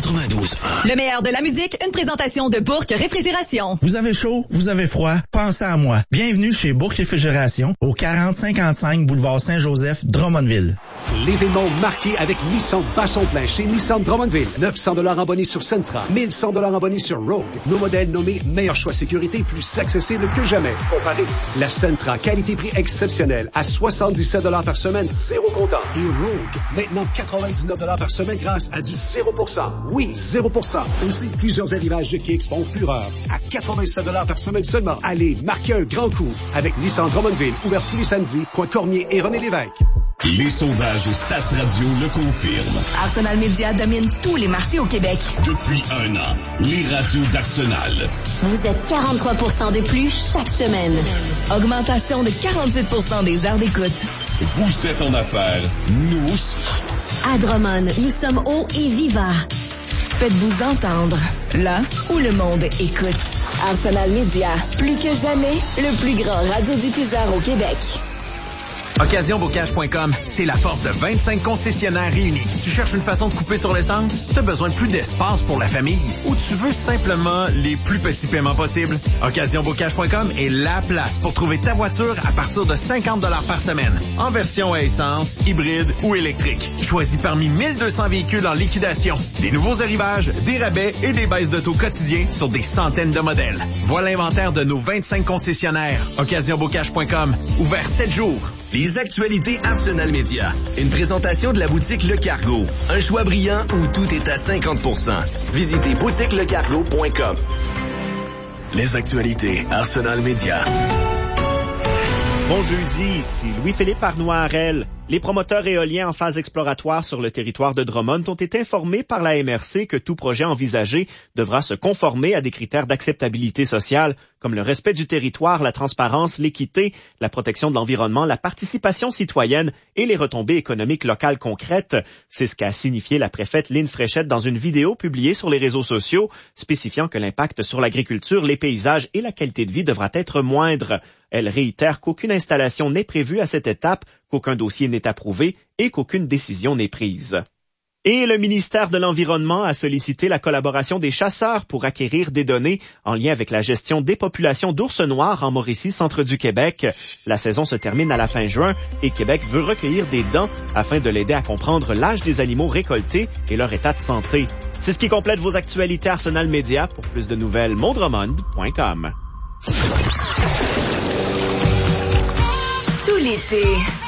92.1. Le meilleur de la musique, une présentation de Bourque Réfrigération. Vous avez chaud, vous avez froid, pensez à moi. Bienvenue chez Bourque Réfrigération, au 4055 boulevard Saint-Joseph, Drummondville. L'événement marqué avec Nissan Basson-Plein chez Nissan Drummondville. 900 $ en bonus sur Sentra, 1100 $ en bonus sur Rogue. Nos modèles nommés meilleur choix sécurité, plus accessible que jamais. Comparez la Sentra, qualité-prix exceptionnel, à 77 $ par semaine, 0 comptant. Et Rogue, maintenant 99 $ par semaine grâce à du 0%. Oui, 0%. Aussi, plusieurs arrivages de kicks font fureur. À 87 $ par semaine seulement. Allez, marquez un grand coup avec Nissan Drummondville, ouvert tous les samedis, coin Cormier et René Lévesque. Les sondages Stats Radio le confirment. Arsenal Media domine tous les marchés au Québec. Depuis 1 an, les radios d'Arsenal. Vous êtes 43% de plus chaque semaine. Augmentation de 48% des heures d'écoute. Vous êtes en affaires, nous aussi. À Drummond, nous sommes hauts et vivants. Faites-vous entendre, là où le monde écoute. Arsenal Media, plus que jamais, le plus grand radiodiffuseur au Québec. OccasionBocage.com, c'est la force de 25 concessionnaires réunis. Tu cherches une façon de couper sur l'essence? Tu as besoin de plus d'espace pour la famille? Ou tu veux simplement les plus petits paiements possibles? OccasionBocage.com est la place pour trouver ta voiture à partir de 50 $ par semaine, en version à essence, hybride ou électrique. Choisis parmi 1200 véhicules en liquidation. Des nouveaux arrivages, des rabais et des baisses de taux quotidiens sur des centaines de modèles. Voilà l'inventaire de nos 25 concessionnaires. OccasionBocage.com, ouvert 7 jours. Les actualités Arsenal Media. Une présentation de la boutique Le Cargo. Un choix brillant où tout est à 50%. Visitez boutiquelecargo.com. Les actualités Arsenal Media. Bon jeudi, ici Louis-Philippe Arnois-Harel. Les promoteurs éoliens en phase exploratoire sur le territoire de Drummond ont été informés par la MRC que tout projet envisagé devra se conformer à des critères d'acceptabilité sociale, comme le respect du territoire, la transparence, l'équité, la protection de l'environnement, la participation citoyenne et les retombées économiques locales concrètes. C'est ce qu'a signifié la préfète Lynn Fréchette dans une vidéo publiée sur les réseaux sociaux, spécifiant que l'impact sur l'agriculture, les paysages et la qualité de vie devra être moindre. Elle réitère qu'aucune installation n'est prévue à cette étape, qu'aucun dossier n'est approuvé et qu'aucune décision n'est prise. Et le ministère de l'Environnement a sollicité la collaboration des chasseurs pour acquérir des données en lien avec la gestion des populations d'ours noirs en Mauricie, centre du Québec. La saison se termine à la fin juin et Québec veut recueillir des dents afin de l'aider à comprendre l'âge des animaux récoltés et leur état de santé. C'est ce qui complète vos actualités Arsenal Media. Pour plus de nouvelles, mondremond.com. Tout l'été,